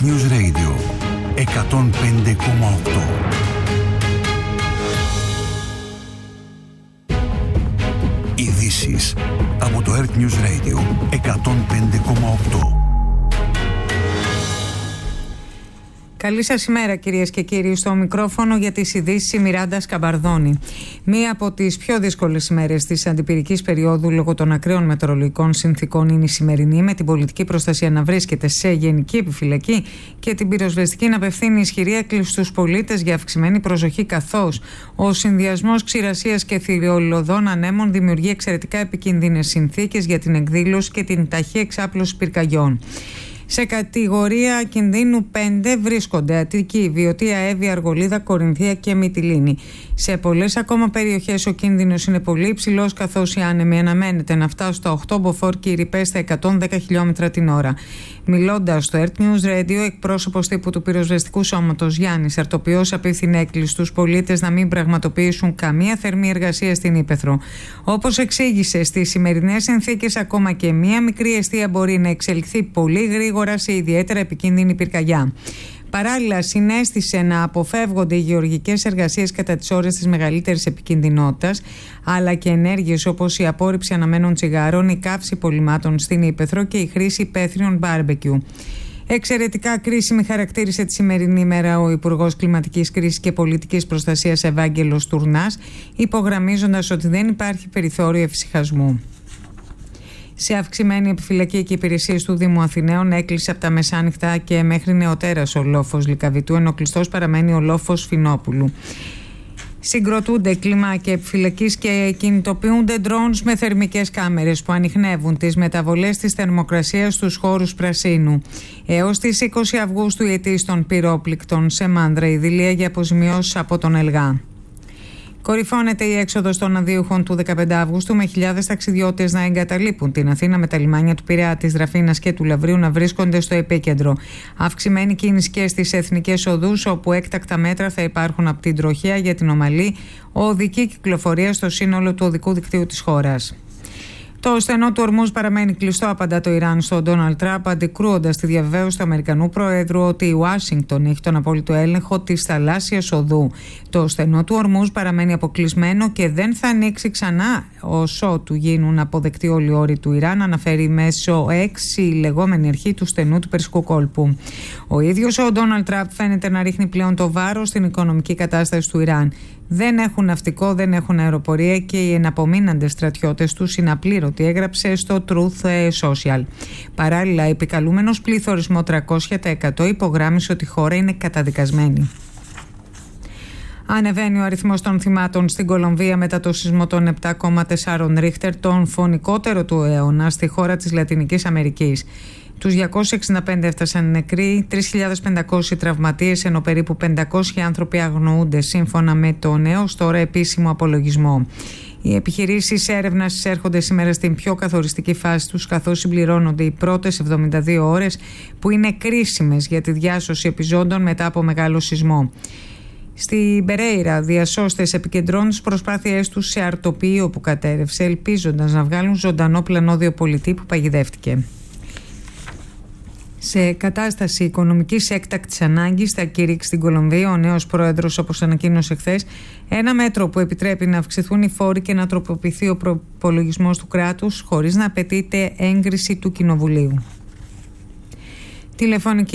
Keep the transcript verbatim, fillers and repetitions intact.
News Radio εκατόν πέντε κόμμα οκτώ. Ειδήσεις από το Earth News Radio εκατόν πέντε κόμμα οκτώ. Καλή σας ημέρα, κυρίες και κύριοι. Στο μικρόφωνο για τις ειδήσεις η Μιράντα Σκαμπαρδόνη. Μία από τις πιο δύσκολες ημέρες της αντιπυρικής περίοδου λόγω των ακραίων μετεωρολογικών συνθήκων είναι η σημερινή, με την πολιτική προστασία να βρίσκεται σε γενική επιφυλακή και την πυροσβεστική να απευθύνει ισχυρή έκκληση στους πολίτες για αυξημένη προσοχή, καθώς ο συνδυασμός ξηρασίας και θηριολοδών ανέμων δημιουργεί εξαιρετικά επικίνδυνες συνθήκες για την εκδήλωση και την ταχύ εξάπλωση πυρκαγιών. Σε κατηγορία κινδύνου πέντε βρίσκονται Αττική, Βιωτία, Εύβοια, Αργολίδα, Κορινθία και Μυτιλήνη. Σε πολλές ακόμα περιοχές ο κίνδυνος είναι πολύ υψηλός, καθώς οι άνεμοι αναμένεται να φτάσουν στα οκτώ μποφόρ και οι ρηπές στα εκατόν δέκα χιλιόμετρα την ώρα. Μιλώντας στο Earth News Radio, εκπρόσωπος τύπου του πυροσβεστικού σώματος Γιάννης Αρτοπιός απίθυνε έκκληση στους πολίτες να μην πραγματοποιήσουν καμία θερμή εργασία στην ύπαιθρο. Όπως εξήγησε, στις σημερινές συνθήκες ακόμα και μία μικρή αιστεία μπορεί να εξελιχθεί πολύ γρήγορα σε ιδιαίτερα επικίνδυνη πυρκαγιά. Παράλληλα, συνέστησε να αποφεύγονται οι γεωργικές εργασίες κατά τις ώρες της μεγαλύτερης επικινδυνότητας, αλλά και ενέργειες όπως η απόρριψη αναμένων τσιγάρων, η καύση υπολειμμάτων στην ύπαιθρο και η χρήση υπαίθριων μπάρμπεκιου. Εξαιρετικά κρίσιμη χαρακτήρισε τη σημερινή ημέρα ο Υπουργός Κλιματικής Κρίσης και Πολιτικής Προστασίας Ευάγγελος Τουρνάς, υπογραμμίζοντας ότι δεν υπάρχει περιθώριο εφησυχασμού. Σε αυξημένη επιφυλακή και υπηρεσίες του Δήμου Αθηναίων έκλεισε από τα μεσάνυχτα και μέχρι νεοτέρας ο λόφος Λυκαβητού, ενώ κλειστός παραμένει ο λόφος Φινόπουλου. Συγκροτούνται κλιμάκια επιφυλακής και κινητοποιούνται drones με θερμικές κάμερες που ανιχνεύουν τις μεταβολές της θερμοκρασίας στους χώρους πρασίνου. Έως τις είκοσι Αυγούστου η αιτήση των πυρόπληκτων σε Μάνδρα, Ιδηλία για αποζημιώσεις από τον ΕΛΓΑ. Κορυφώνεται η έξοδος των αδίουχων του δεκαπέντε Αυγούστου, με χιλιάδες ταξιδιώτες να εγκαταλείπουν την Αθήνα, με τα λιμάνια του Πειραιά, της Δραφίνας και του Λαυρίου να βρίσκονται στο επίκεντρο. Αυξημένη κίνηση και στις εθνικές οδούς, όπου έκτακτα μέτρα θα υπάρχουν από την τροχέα για την ομαλή οδική κυκλοφορία στο σύνολο του οδικού δικτύου της χώρας. Το στενό του Ορμούζ παραμένει κλειστό, απαντά το Ιράν στον Ντόναλντ Τραμπ, αντικρούοντας τη διαβεβαίωση του Αμερικανού Προέδρου ότι η Ουάσιγκτον έχει τον απόλυτο έλεγχο της θαλάσσιας οδού. Το στενό του Ορμούζ παραμένει αποκλεισμένο και δεν θα ανοίξει ξανά όσο του γίνουν αποδεκτοί όλοι οι όροι του Ιράν, αναφέρει μέσω έξι η λεγόμενη αρχή του στενού του Περσικού κόλπου. Ο ίδιος ο Ντόναλντ Τραμπ φαίνεται να ρίχνει πλέον το βάρος στην οικονομική κατάσταση του Ιράν. Δεν έχουν ναυτικό, δεν έχουν αεροπορία και οι εναπομείναντες στρατιώτες τους είναι απλήρωτοι, έγραψε στο Truth Social. Παράλληλα, επικαλούμενος πληθωρισμό τριακόσια τοις εκατό υπογράμμισε ότι η χώρα είναι καταδικασμένη. Ανεβαίνει ο αριθμός των θυμάτων στην Κολομβία μετά το σεισμό των επτά κόμμα τέσσερα Ρίχτερ, τον φωνικότερο του αιώνα στη χώρα της Λατινικής Αμερικής. Τους διακόσιους εξήντα πέντε έφτασαν νεκροί, τρεις χιλιάδες πεντακόσιοι τραυματίες, ενώ περίπου πεντακόσιοι άνθρωποι αγνοούνται, σύμφωνα με το νέο τώρα επίσημο απολογισμό. Οι επιχειρήσεις έρευνας εισέρχονται σήμερα στην πιο καθοριστική φάση τους, καθώς συμπληρώνονται οι πρώτες εβδομήντα δύο ώρες που είναι κρίσιμες για τη διάσωση επιζώντων μετά από μεγάλο σεισμό. Στην Περέιρα, διασώστες επικεντρώνουν τις προσπάθειές τους σε αρτοποιείο που κατέρευσε, ελπίζοντας να βγάλουν ζωντανό πλανόδιο πολιτή που παγιδεύτηκε. Σε κατάσταση οικονομικής έκτακτης ανάγκης θα κηρύξει στην Κολομβία ο νέος πρόεδρος, όπως ανακοίνωσε χθες, ένα μέτρο που επιτρέπει να αυξηθούν οι φόροι και να τροποποιηθεί ο προϋπολογισμός του κράτους χωρίς να απαιτείται έγκριση του Κοινοβουλίου. Τηλεφωνική